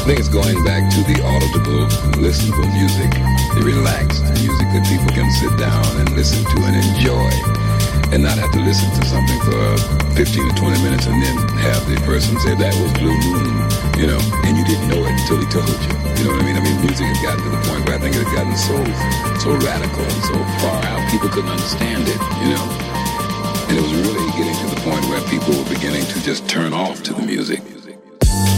think it's going back to the auditable, listenable music, the relaxed music that people can sit down and listen to and enjoy, and not have to listen to something for 15 or 20 minutes and then have the person say that was Blue Moon, and you didn't know it until he told you. You know what I mean? I mean, music has gotten to the point where I think it has gotten so radical and so far out, people couldn't understand it, And it was really getting to the point where people were beginning to just turn off to the music.